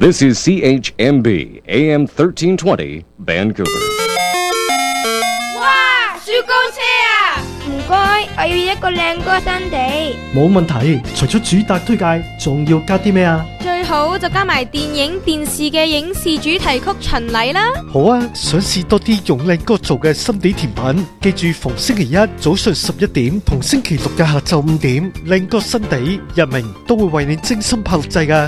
This is CHMB AM 1320 Vancouver。 哇，雪糕車啊！ 唔該，我要一個靚哥新地。 冇問題，除咗主打推介，仲要加啲咩啊？ 最好就加埋電影電視嘅影視主題曲巡禮啦。 好啊，想試多啲用靚哥做嘅心地甜品，記住逢星期一早上11點同星期六嘅下晝5點，靚哥新地日明都會為你精心拍錄製㗎。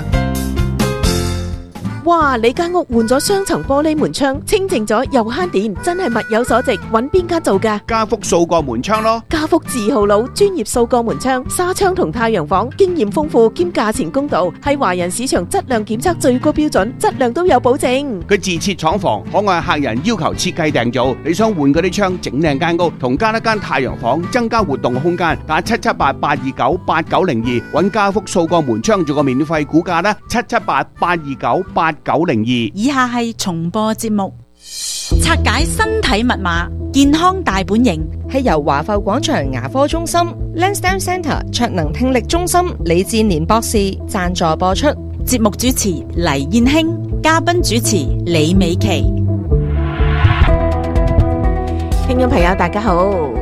哇！你間屋換咗雙層玻璃門窗，清淨咗又慳電，真係物有所值。揾邊間做㗎？ 家福掃過門窗咯。 家福字號佬，專業掃過門窗、紗窗同太陽房，經驗豐富兼價錢公道，係華人市場質量檢測最高標準，質量都有保證。 佢自設廠房，可按客人要求設計訂造。你想換嗰啲窗，整靚間屋，同加一間太陽房，增加活動空間，打778-829-8902，揾家福掃過門窗做個免費估價啦，778-829-8902。 以下係重播節目，拆解身體密碼，健康大本營， 係由華埠廣場牙科中心 Lansdowne Centre 卓能聽力中心李志年博士贊助播出。 節目主持黎燕卿，嘉賓主持李美琪。 聽眾朋友大家好，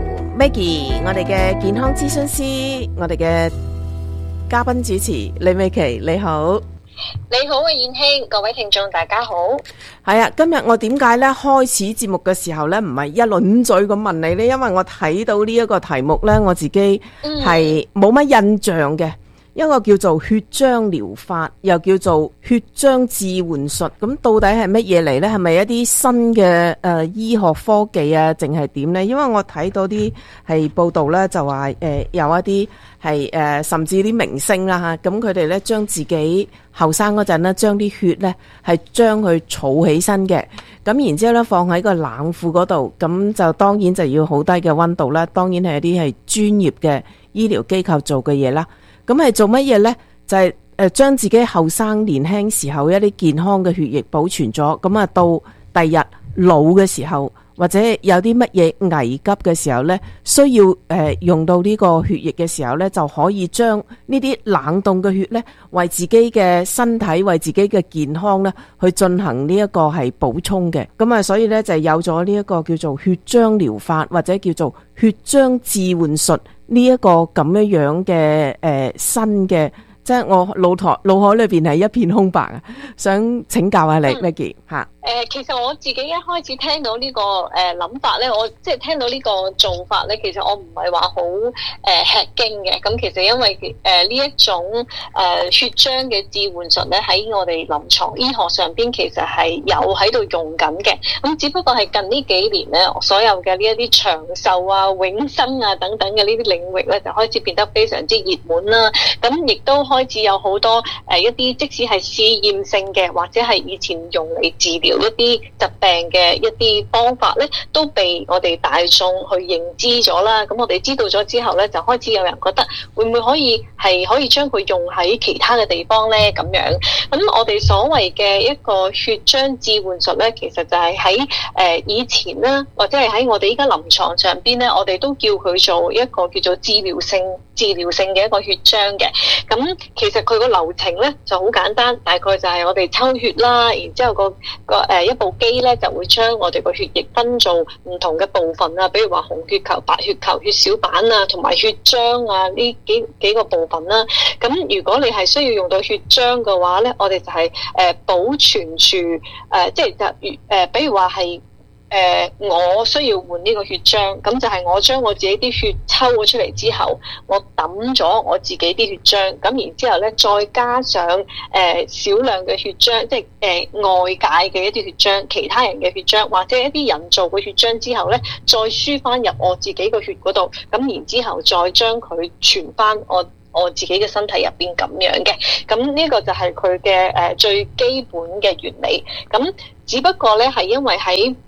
Maggie 我哋嘅健康諮詢師，我哋嘅嘉賓主持李美琪，你好。 你好啊，燕卿，各位聽眾大家好。 係啊，今日我點解咧開始節目嘅時候咧唔係一輪嘴咁問你咧？因為我睇到呢一個題目咧，我自己係冇乜印象嘅。一個叫做血漿療法，又叫做血漿置換術，咁到底係乜嘢嚟呢？係咪一啲新嘅醫學科技啊，定係點呢？因為我睇到啲係報道咧，就話有一啲係甚至啲明星啦嚇，咁佢哋咧將自己後生嗰陣咧，將啲血咧係將佢儲起身嘅，咁然之後咧放喺個冷庫嗰度，咁就當然就要好低嘅溫度啦，當然係一啲係專業嘅醫療機構做嘅嘢啦。咁係做乜嘢呢？就係將自己後生年輕時候一啲健康嘅血液保存咗，咁啊到第日老嘅時候，或者有啲乜嘢危急嘅時候呢，需要用到呢個血液嘅時候呢，就可以將呢啲冷凍嘅血呢，為自己嘅身體、為自己嘅健康呢，去進行呢一個係補充嘅。咁啊，所以呢，就有咗呢一個叫做血漿療法，或者叫做血漿置換術呢一個咁樣嘅新嘅。即係我腦海裏邊係一片空白啊！想請教下你 Maggie 嚇。 其實我自己一開始聽到呢個諗法咧，我即係聽到呢個做法咧，其實我唔係話好吃驚嘅。咁其實因為呢一種血漿嘅置換術咧，喺我哋臨床醫學上邊其實係有喺度用緊嘅。咁只不過係近呢幾年咧，所有嘅呢一啲長壽啊、永生啊等等嘅呢啲領域咧，就開始變得非常之熱門啦。咁亦都開始有好多一啲即使係試驗性嘅，或者係以前用嚟治療一啲疾病嘅一啲方法咧，都被我哋大眾去認知咗啦。咁我哋知道咗之後咧，就開始有人覺得會唔會可以將佢用喺其他嘅地方咧？咁樣咁我哋所謂嘅一個血漿置換術咧，其實就係喺以前啦，或者係喺我哋依家臨床上邊咧，我哋都叫佢做一個叫做治療性嘅一個血漿嘅。咁其實佢個流程咧就好簡單，大概就係我哋抽血啦，然之後一部機咧就會將我哋個血液分做唔同嘅部分啊，比如話紅血球、白血球、血小板啊，同埋血漿啊，呢幾個部分啦。咁如果你係需要用到血漿嘅話咧，我哋就係保存住即係比如話係。我需要換呢個血漿，咁就係我將我自己啲血抽咗出嚟之後，我抌咗我自己啲血漿，咁然之後咧再加上少量嘅血漿，即係外界嘅一啲血漿，其他人嘅血漿或者一啲人造嘅血漿之後咧，再輸翻入我自己個血嗰度，咁然之後再將佢傳翻我自己嘅身體入邊咁樣嘅。咁呢個就係佢嘅最基本嘅原理。咁只不過咧係因為喺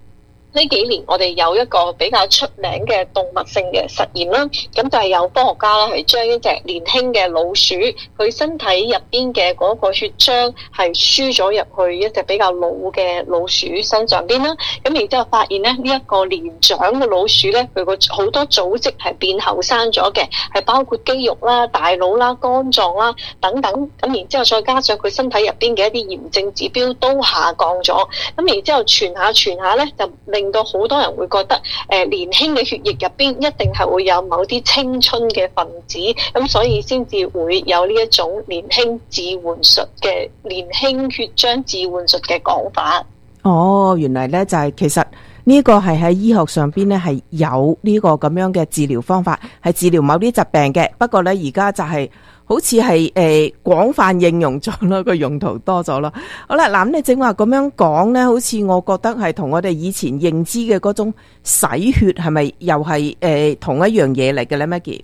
呢幾年我哋有一個比較出名嘅動物性嘅實驗啦，咁就係有科學家啦，係將一隻年輕嘅老鼠，佢身體入邊嘅嗰個血漿係輸咗入去一隻比較老嘅老鼠身上邊啦，咁然之後發現咧呢一個年長嘅老鼠咧，佢個好多組織係變後生咗嘅，係包括肌肉啦、大腦啦、肝臟啦等等，咁然之後再加上佢身體入邊嘅一啲炎症指標都下降咗，咁然之後傳下咧就令到好多人會覺得年輕嘅血液入邊一定係會有某啲青春嘅分子，咁所以先至會有呢一種年輕置換術嘅年輕血漿置換術嘅講法。 哦，原來咧就係其實呢個係喺醫學上邊咧係有呢個咁樣嘅治療方法，係治療某啲疾病嘅。不過咧而家就係好似係廣泛應用咗啦，個用途多咗啦。好啦，嗱咁你正話咁樣講咧，好似我覺得係同我哋以前認知嘅嗰種洗血係咪又係同一樣嘢嚟嘅咧 Maggie？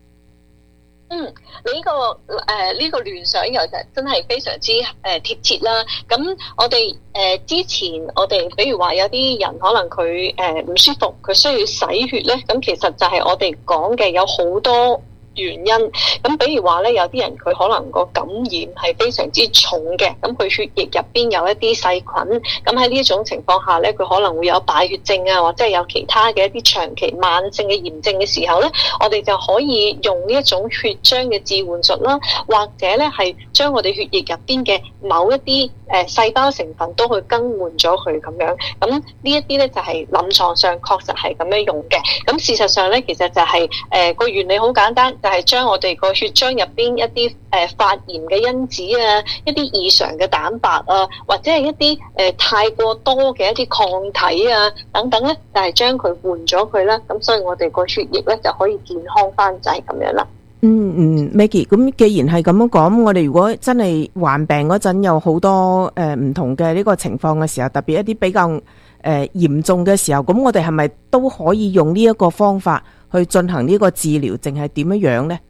你呢個聯想又真係非常之貼切啦。咁我哋之前我哋比如話有啲人可能佢唔舒服，佢需要洗血咧，咁其實就係我哋講嘅有好多原因。咁比如話咧，有啲人佢可能個感染係非常之重嘅，咁佢血液入邊有一啲細菌，咁喺呢一種情況下咧，佢可能會有敗血症啊，或者係有其他嘅一啲長期慢性嘅炎症嘅時候咧，我哋就可以用呢一種血漿嘅置換術啦，或者咧係將我哋血液入邊嘅某一啲細胞成分都去更換咗佢咁樣。咁呢一啲咧就係臨床上確實係咁樣用嘅。咁事實上咧，其實就係個原理好簡單。就係將我哋個血漿入邊一啲發炎嘅因子啊，一啲異常嘅蛋白啊，或者係一啲太過多嘅一啲抗體啊等等咧，就係將佢換咗佢啦。咁所以我哋個血液咧就可以健康翻，就係咁樣啦。 Maggie， 咁既然係咁樣講，我哋如果真係患病嗰陣有好多唔同嘅呢個情況嘅時候，特別一啲比較嚴重嘅時候，咁我哋係咪都可以用呢一個方法去進行呢個治療，定係點樣樣呢？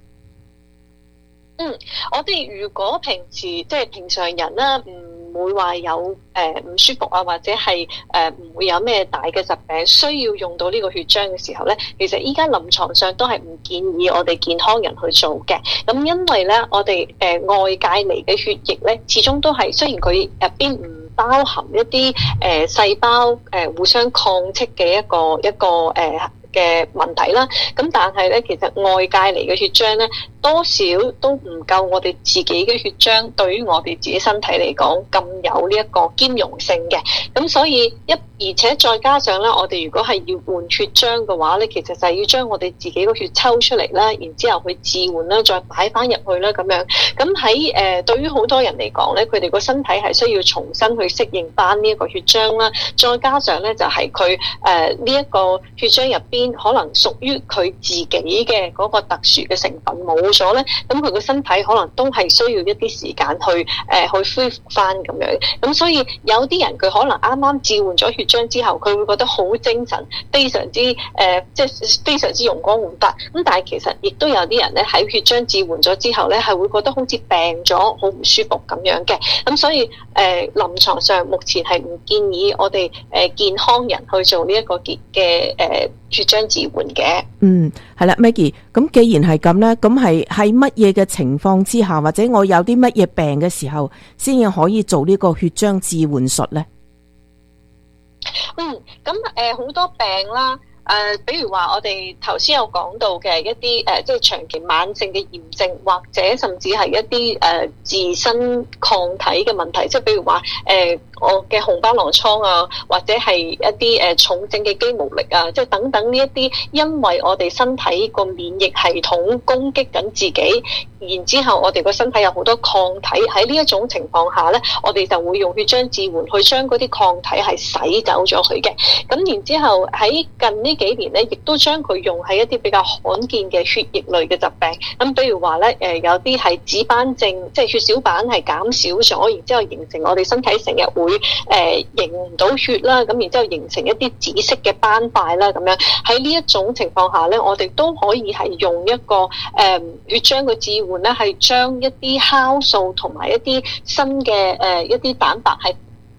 我哋如果平時即係平常人啦，唔會話有唔舒服啊，或者係唔會有咩大嘅疾病需要用到呢個血漿嘅時候咧，其實依家臨床上都係唔建議我哋健康人去做嘅。咁因為咧，我哋外界嚟嘅血液咧，始終都係雖然佢入邊唔包含一啲細胞互相抗斥嘅一個嘅問題啦，咁但係咧，其實外界嚟嘅血漿咧，多少都唔夠我哋自己嘅血漿對於我哋自己身體嚟講咁有呢一個兼容性嘅。咁所以而且再加上咧，我哋如果係要換血漿嘅話咧，其實就係要將我哋自己個血抽出嚟啦，然之後去置換啦，再擺翻入去啦咁樣。咁喺對於好多人嚟講咧，佢哋個身體係需要重新去適應翻呢一個血漿啦。再加上咧，就係佢呢一個血漿入邊可能屬於佢自己嘅嗰個特殊嘅成分冇咗咧，咁佢個身體可能都係需要一啲時間去恢復翻咁樣。咁所以有啲人佢可能啱啱置換咗血漿之後，佢會覺得好精神，非常之即係非常之容光煥發。咁但係其實亦都有啲人咧喺血漿置換咗之後咧，係會覺得好似病咗，好唔舒服咁樣嘅。咁所以臨床上目前係唔建議我哋健康人去做呢一個嘅血漿置換嘅。 係啦 Maggie， 咁既然係咁咧，咁係喺乜嘢嘅情況之下，或者我有啲乜嘢病嘅時候，先至可以做呢個血漿置換術咧？ 咁好多病啦。比如話我哋頭先有講到嘅一啲即係長期慢性嘅炎症，或者甚至係一啲自身抗體嘅問題，即係比如話我嘅紅斑狼瘡啊，或者係一啲重症嘅肌無力啊，即係等等呢一啲，因為我哋身體個免疫系統攻擊緊自己，然之後我哋個身體有好多抗體，喺呢一種情況下咧，我哋就會用血漿置換去將嗰啲抗體係洗走咗佢嘅。咁然之後喺近呢幾年咧，亦都將佢用喺一啲比較罕見嘅血液類嘅疾病。咁比如話咧，有啲係紫斑症，即係血小板係減少咗，然之後形成我哋身體成日會凝唔到血啦，咁然之後形成一啲紫色嘅斑塊啦，咁樣喺呢一種情況下咧，我哋都可以係用一個血漿嘅置換咧，係將一啲酵素同埋一啲新嘅一啲蛋白係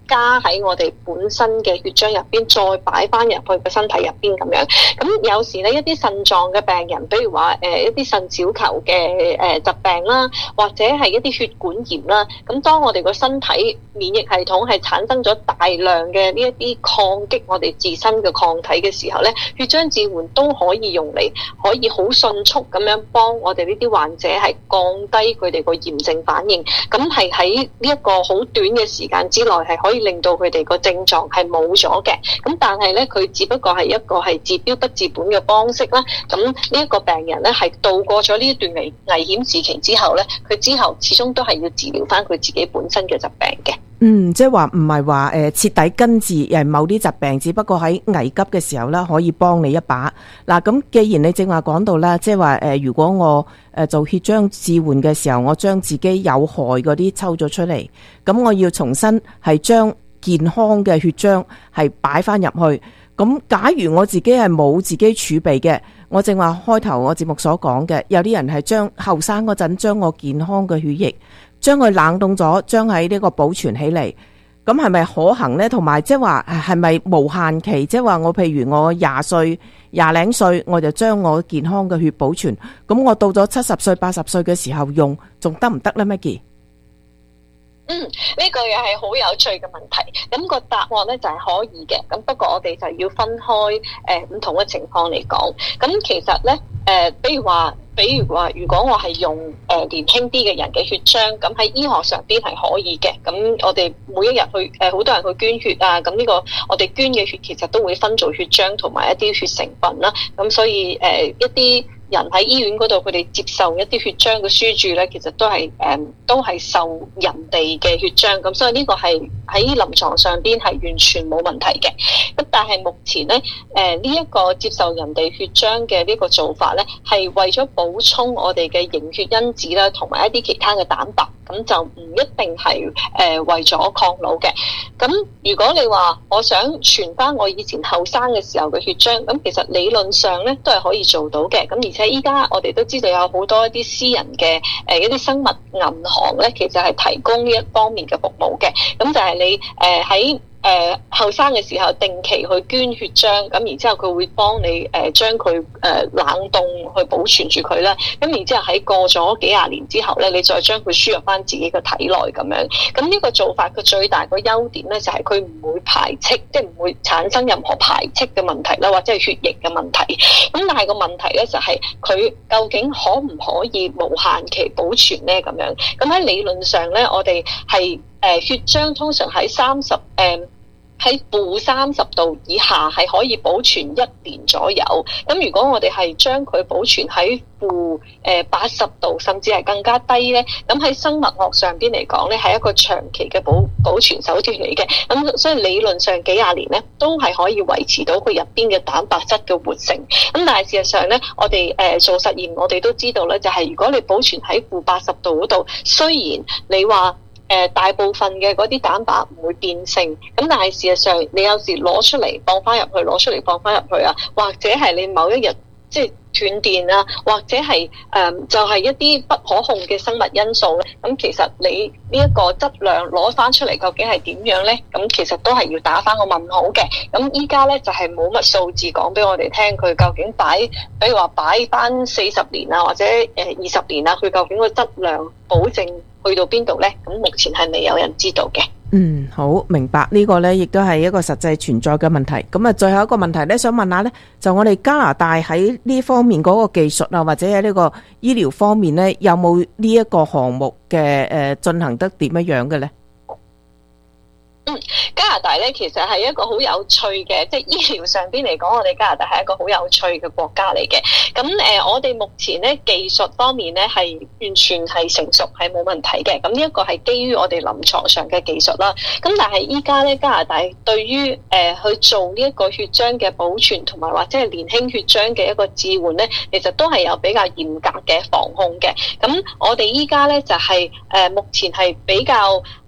加喺我哋本身嘅血漿入邊，再擺翻入去個身體入邊咁樣。咁有時咧一啲腎臟嘅病人，比如話一啲腎小球嘅疾病啦，或者係一啲血管炎啦，咁當我哋個身體免疫系統係產生咗大量嘅呢一啲抗擊我哋自身嘅抗體嘅時候咧，血漿置換都可以用嚟，可以好迅速咁樣幫我哋呢啲患者係降低佢哋個炎症反應，咁係喺呢一個好短嘅時間之內係可以令到佢哋個症狀係冇咗嘅。咁但係咧佢只不過係一個係治標不治本嘅方式啦。咁呢一個病人咧係度過咗呢一段危險時期之後咧，佢之後始終都係要治療翻佢自己本身嘅疾病嘅。 即係話唔係話徹底根治某啲疾病，只不過喺危急嘅時候啦，可以幫你一把。嗱，咁既然你正話講到啦，即係話如果我做血漿置換嘅時候，我將自己有害嗰啲抽咗出嚟，咁我要重新係將健康嘅血漿係擺翻入去。咁假如我自己係冇自己儲備嘅，我正話開頭我節目所講嘅，有啲人係將後生嗰陣將我健康嘅血液將佢冷凍咗，將喺呢個保存起嚟，咁係咪可行呢？同埋即係話係咪無限期？即係話我譬如我20歲、20零歲，我就將我健康嘅血保存，咁我到咗70歲、80歲嘅時候用，仲得唔得呢？Maggie？ 呢個又係好有趣嘅問題。咁個答案咧就係可以嘅。咁不過我哋就要分開唔同嘅情況嚟講。咁其實咧比如話，如果我係用年輕啲嘅人嘅血漿，咁喺醫學上邊係可以嘅。咁我哋每一日去好多人去捐血啊。咁呢個我哋捐嘅血其實都會分做血漿同埋一啲血成分啦。咁所以一啲人喺醫院嗰度，佢哋接受一啲血漿嘅輸注咧，其實都係受人哋嘅血漿，咁所以呢個係喺臨床上邊係完全冇問題嘅。咁但係目前咧，呢一個接受人哋血漿嘅呢個做法咧，係為咗補充我哋嘅凝血因子啦，同埋一啲其他嘅蛋白，咁就唔一定係為咗抗老嘅。咁如果你話我想傳翻我以前後生嘅時候嘅血漿，咁其實理論上咧都係可以做到嘅。咁而且依家我哋都知道有好多一啲私人嘅一啲生物銀行咧，其實係提供呢一方面嘅服務嘅。咁就係你喺後生嘅時候定期去捐血漿，咁然之後佢會幫你將佢冷凍去保存住佢啦。咁然之後喺過咗幾廿年之後咧，你再將佢輸入翻自己嘅體內咁樣。咁呢個做法佢最大個優點咧，就係佢唔會排斥，即係唔會產生任何排斥嘅問題啦，或者係血液嘅問題。咁但係個問題咧就係佢究竟可唔可以無限期保存咧咁樣？咁喺理論上咧，我哋係血漿通常喺喺-30度以下係可以保存1年左右。咁如果我哋係將佢保存喺-80度甚至係更加低咧，咁喺生物學上邊嚟講咧，係一個長期嘅保存手段嚟嘅。咁所以理論上幾廿年咧都係可以維持到佢入邊嘅蛋白質嘅活性。咁但係事實上咧，我哋做實驗我哋都知道咧，就係如果你保存喺-80度嗰度，雖然你話大部分嘅嗰啲蛋白唔會變性，咁但係事實上你有時攞出嚟放翻入去，攞出嚟放翻入去啊，或者係你某一日即係斷電啊，或者係就係一啲不可控嘅生物因素咧，咁其實你呢一個質量攞翻出嚟究竟係點樣咧？咁其實都係要打翻個問號嘅。咁依家咧就係冇乜數字講俾我哋聽，佢究竟比如話擺翻40年啊，或者20年啊，佢究竟個質量保證去到邊度呢？咁目前係未有人知道嘅。 好明白呢個呢，亦都係一個實際存在嘅問題。咁啊，最後一個問題呢，想問下呢，就我哋加拿大喺呢方面嗰個技術啊，或者喺呢個醫療方面呢，有冇呢一個項目嘅進行得點樣嘅呢？ 加拿大咧其實係一個好有趣嘅，即係醫療上邊嚟講，我哋加拿大係一個好有趣嘅國家嚟嘅。咁我哋目前咧技術方面咧係完全係成熟，係冇問題嘅。咁呢一個係基於我哋臨床上嘅技術啦。咁但係依家咧加拿大對於去做呢一個血漿嘅保存同埋或者係年輕血漿嘅一個置換咧，其實都係有比較嚴格嘅防控嘅。咁我哋依家咧就係目前係比較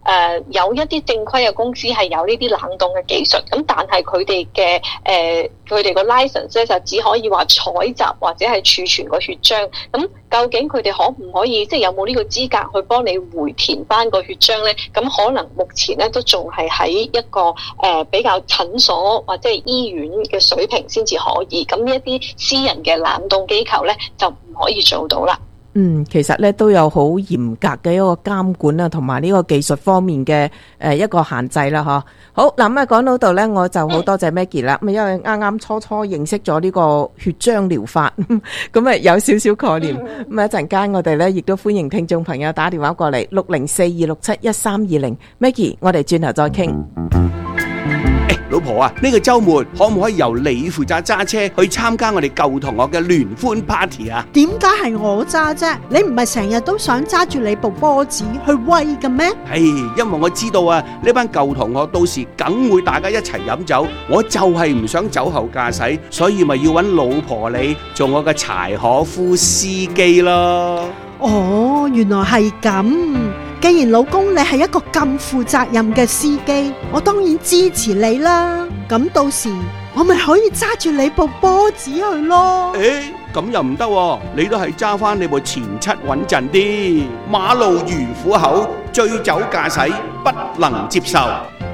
有一啲正規嘅公司係有呢啲冷凍嘅技術，咁但係佢哋嘅佢哋個 license 咧就只可以話採集或者係儲存個血漿。咁究竟佢哋可唔可以即係有冇呢個資格去幫你回填翻個血漿咧？咁可能目前咧都仲係喺一個比較診所或者係醫院嘅水平先至可以。咁呢一啲私人嘅冷凍機構咧就唔可以做到啦。 其實咧都有好嚴格嘅一個監管啊，同埋呢個技術方面嘅一個限制啦，嗬。好嗱，咁講到度咧，我就好多謝 Maggie 啦。咁因為啱啱初認識咗呢個血漿療法，咁有少少概念。咁一陣間我哋咧亦都歡迎聽眾朋友打電話過嚟604-267-1320。Maggie，我哋轉頭再傾。 老婆啊，呢個週末可唔可以由你負責揸車去參加我哋舊同學嘅聯歡 party 啊？ 點解係我揸啫？你唔係成日都想揸住你部波子去威嘅咩？ 因為我知道啊，呢班舊同學到時梗會大家一齊飲酒，我就係唔想酒後駕駛，所以咪要揾老婆你做我嘅柴可夫司機咯。 哦，原來係咁。既然老公你係一個咁負責任嘅司機，我當然支持你啦。咁到時我咪可以揸住你部波子去咯。 咁又唔得喎，你都係揸翻你部前七穩陣啲。馬路如虎口，醉酒駕駛不能接受。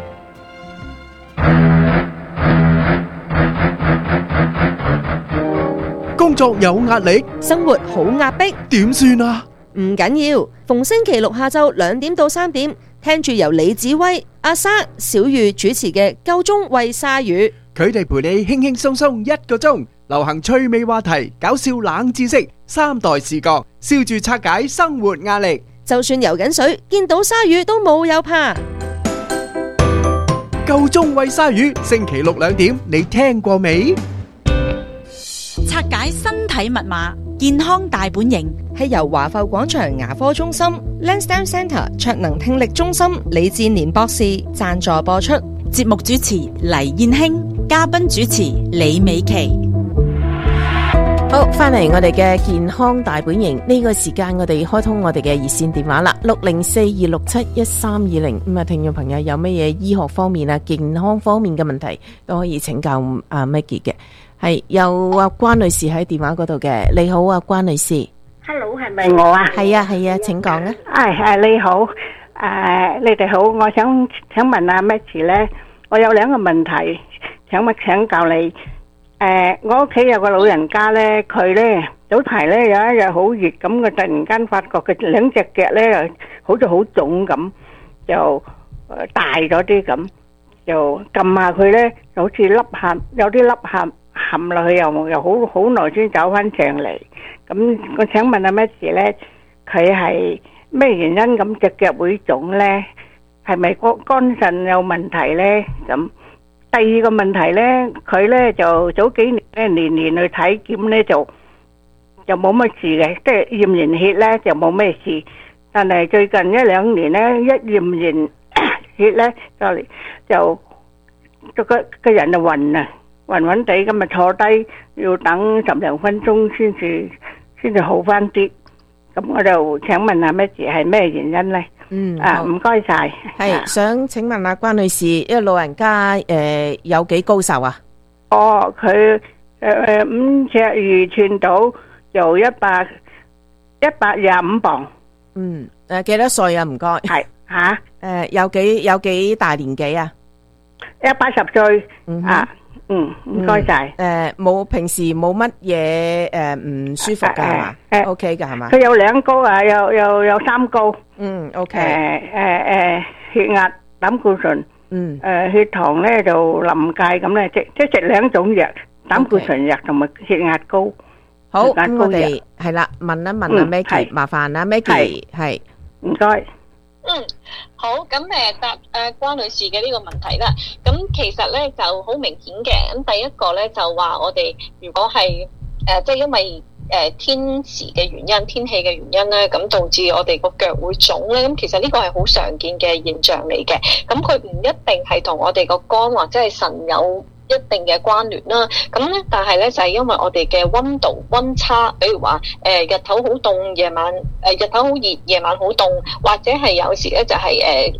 工作有壓力， 生活好壓迫， 點算啊？ 唔緊要，逢星期六下晝2點到3點，聽住由李子威、阿莎、小玉主持嘅《夠鐘餵鯊魚》， 佢哋陪你輕輕鬆鬆1個鐘，流行趣味話題、搞笑冷知識、3代視覺，笑住拆解生活壓力。 就算游緊水，見到鯊魚都冇有怕。 夠鐘餵鯊魚，星期六2點，你聽過未？ 拆解身體密碼，健康大本營， 係由華埠廣場牙科中心 Lansdowne Centre 卓能聽力中心李志年博士贊助播出。 節目主持黎燕卿，嘉賓主持李美琪。 好，翻嚟我哋嘅健康大本營，呢個時間我哋開通我哋嘅熱線電話啦，604-267-1320。咁啊，聽眾朋友有乜嘢醫學方面啊、健康方面嘅問題都可以請教阿 Maggie 嘅。係有阿關女士喺電話嗰度嘅，你好啊，關女士。 Hello， 係咪我啊？ 係啊，請講啊。 你好，你哋好，我想問阿 Maggie 咧，我有2個問題，請教你。我屋企有個老人家咧，佢咧早排咧有一日好熱咁，佢突然間發覺佢2隻腳咧好似好腫咁，就大咗啲咁，就撳下佢咧，好似凹陷，有啲凹陷。含落去又好耐先走翻上嚟，咁我請問阿 Maggie 咧，佢係咩原因咁隻腳會腫咧？係咪肝腎有問題咧？咁第2個問題咧，佢咧就早幾年咧年年去體檢咧就冇乜事嘅，即係驗完血咧就冇咩事，但係最近1-2年咧一驗完血咧就個人就暈啊！暈地咁啊，坐低要等10零分鐘先至好翻啲。咁我就請問下Maggie係咩原因咧？唔該晒。 係想請問下關女士，因為老人家有幾高壽啊？ 佢5尺2寸到，就125磅。 幾多歲啊？唔該。 係有幾大年紀啊 ？80歲。唔該晒。 平時冇乜嘢唔舒服噶係嘛？OK 噶係嘛？ 佢有2高啊，有3高。 OK。 血壓、膽固醇，血糖咧就臨界咁咧，即食2種藥，膽固醇藥同埋血壓高。 好，咁我哋係啦，問一問阿 Maggie，麻煩阿 Maggie，係唔該。 好，咁答關女士嘅呢個問題啦。咁其實咧就好明顯嘅。咁第一個咧就話我哋如果係即係因為天時嘅原因、天氣嘅原因咧，咁導致我哋個腳會腫咧。咁其實呢個係好常見嘅現象嚟嘅。咁佢唔一定係同我哋個肝或者係腎有一定嘅關聯啦，咁咧，但係咧就係因為我哋嘅溫度溫差，比如話日頭好凍，夜晚日頭好熱，夜晚好凍，或者係有時咧就係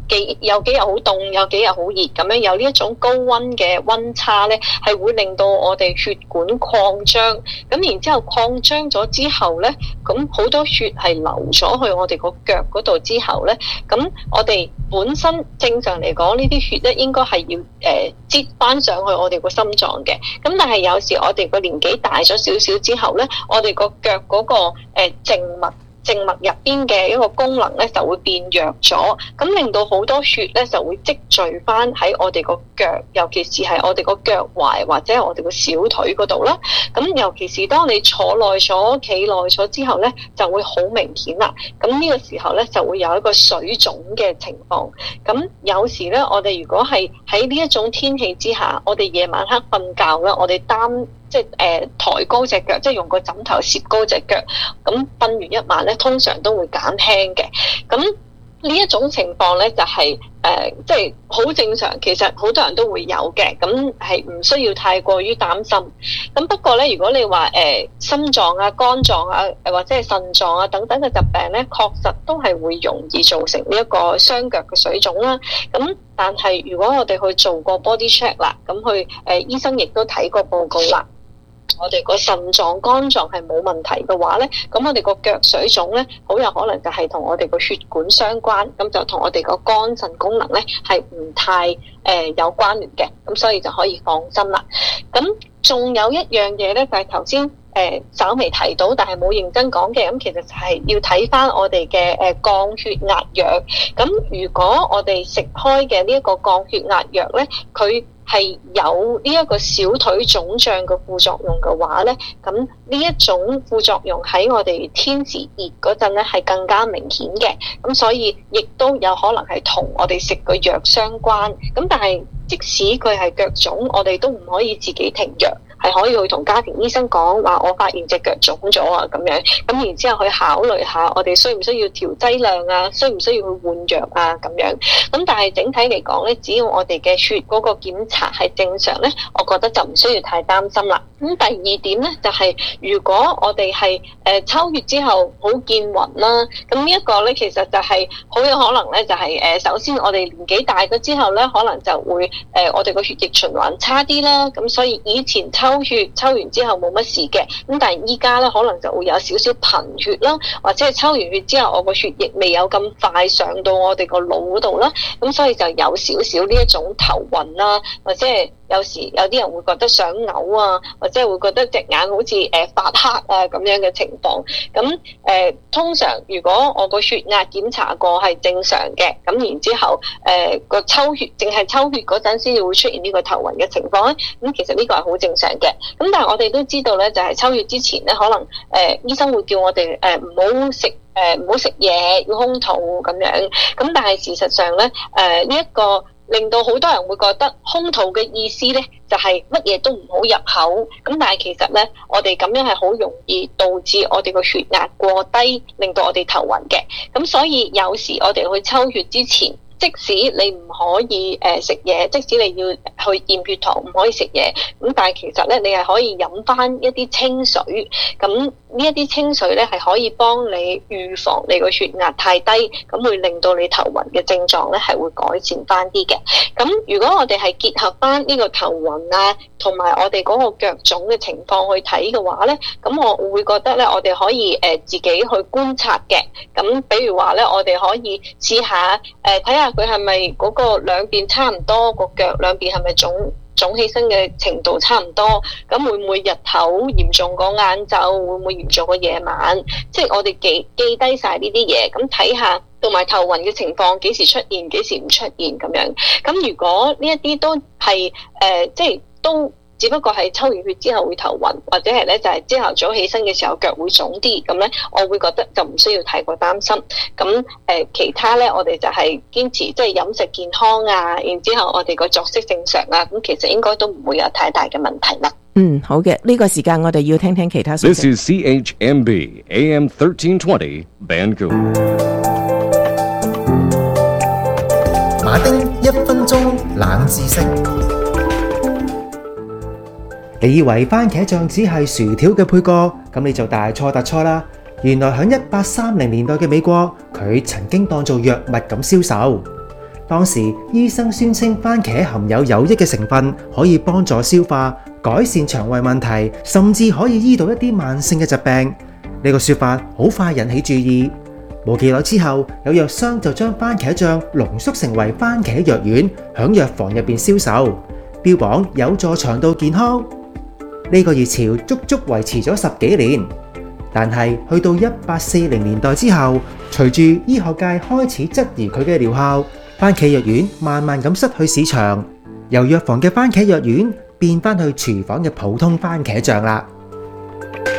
有幾日好凍，有幾日好熱咁樣，有呢一種高溫嘅溫差咧，係會令到我哋血管擴張，咁然之後擴張咗之後咧，咁好多血係流咗去我哋個腳嗰度之後咧，咁我哋本身正常嚟講呢啲血咧應該係要擠翻上去我哋個心臟嘅，咁但係有時我哋個年紀大咗少少之後咧，我哋個腳嗰個靜脈入邊嘅一個功能咧就會變弱咗，咁令到好多血咧就會積聚翻喺我哋個腳，尤其是係我哋個腳踝或者係我哋個小腿嗰度啦。咁尤其是當你坐耐咗、企耐咗之後咧，就會好明顯啦。咁呢個時候咧就會有一個水腫嘅情況。咁有時咧，我哋如果係喺呢一種天氣之下，我哋夜晚黑瞓覺咧，我哋抬高隻腳，即係用個枕頭攝高隻腳，咁瞓完一晚咧，通常都會減輕嘅。咁呢一種情況咧就係即係好正常，其實好多人都會有嘅，咁係唔需要太過於擔心。咁不過咧，如果你話心臟啊、肝臟啊，或者係腎臟啊等等嘅疾病咧，確實都係會容易造成呢一個雙腳嘅水腫啦。咁但係如果我哋去做過 body check 啦，咁去醫生亦都睇過報告啦，我哋個腎臟、肝臟係冇問題嘅話咧，咁我哋個腳水腫咧，好有可能就係同我哋個血管相關，咁就同我哋個肝腎功能咧係唔太有關聯嘅，咁所以就可以放心啦。咁仲有一樣嘢咧，就係頭先稍微提到，但係冇認真講嘅，咁其實就係要睇翻我哋嘅降血壓藥。咁如果我哋食開嘅呢一個降血壓藥咧，佢係有呢一個小腿腫脹嘅副作用嘅話咧，咁呢一種副作用喺我哋天時熱嗰陣咧係更加明顯嘅，咁所以亦都有可能係同我哋食個藥相關。咁但係即使佢係腳腫，我哋都唔可以自己停藥，係可以去同家庭醫生講話，我發現隻腳腫咗啊咁樣，咁然之後去考慮下我哋需唔需要調劑量啊，需唔需要去換藥啊咁樣。咁但係整體嚟講咧，只要我哋嘅血嗰個檢查係正常咧，我覺得就唔需要太擔心啦。咁第二點咧就係如果我哋係抽血之後好見暈啦，咁呢一個咧其實就係好有可能咧就係首先我哋年紀大咗之後咧，可能就會我哋個血液循環差啲啦，咁所以以前抽血抽完之後冇乜事嘅，咁但係依家咧可能就會有少少貧血啦，或者係抽完血之後我個血液未有咁快上到我哋個腦嗰度啦，咁所以就有少少呢一種頭暈啦，或者係有時有啲人會覺得想嘔啊，或者係會覺得隻眼好似發黑啊咁樣嘅情況。咁通常如果我個血壓檢查過係正常嘅，咁然之後個抽血淨係抽血嗰陣先至會出現呢個頭暈嘅情況咧，咁其實呢個係好正常嘅。咁但係我哋都知道咧，就係抽血之前咧，可能醫生會叫我哋唔好食嘢，要空肚咁樣。咁但係事實上咧，呢一個令到好多人會覺得空肚嘅意思咧，就係乜嘢都唔好入口。咁但係其實咧，我哋咁樣係好容易導致我哋個血壓過低，令到我哋頭暈嘅。咁所以有時我哋去抽血之前，即使你唔可以食嘢，即使你要去驗血糖唔可以食嘢，咁但係其實咧，你係可以飲翻一啲清水。咁呢一啲清水咧係可以幫你預防你個血壓太低，咁會令到你頭暈嘅症狀咧係會改善翻啲嘅。咁如果我哋係結合翻呢個頭暈啊，同埋我哋嗰個腳腫嘅情況去睇嘅話咧，咁我會覺得咧，我哋可以自己去觀察嘅。咁比如話咧，我哋可以試下睇下佢係咪嗰個兩邊差唔多，個腳兩邊係咪腫起身嘅程度差唔多，咁會唔會日頭嚴重過晏晝，會唔會嚴重過夜晚？即係我哋記低晒呢啲嘢，咁睇下同埋頭暈嘅情況幾時出現，幾時唔出現咁樣。咁如果呢一啲都係即係都只不過係抽完血之後會頭暈，或者係咧就係朝頭早起身嘅時候腳會腫啲，咁咧我會覺得就唔需要太過擔心。咁其他咧我哋就係堅持即係飲食健康啊，然之後我哋個作息正常啊，咁其實應該都唔會有太大嘅問題啦。 好嘅，呢個時間我哋要聽聽其他消息。 This is CHMB AM 1320 Vancouver。 馬丁1分鐘冷知識。你以為番茄醬只係薯條嘅配角，咁你就大錯特錯啦！原來喺1830年代嘅美國，佢曾經當做藥物咁銷售。 當時醫生宣稱番茄含有有益嘅成分，可以幫助消化、改善腸胃問題，甚至可以醫到一啲慢性嘅疾病。呢個說法好快引起注意。冇幾耐之後，有藥商就將番茄醬濃縮成為番茄藥丸，響藥房入邊銷售，標榜有助腸道健康。呢個熱潮足足維持咗10幾年，但係去到1840年代之後，隨住醫學界開始質疑佢嘅療效，番茄藥丸慢慢咁失去市場，由藥房嘅番茄藥丸變翻去廚房嘅普通番茄醬啦。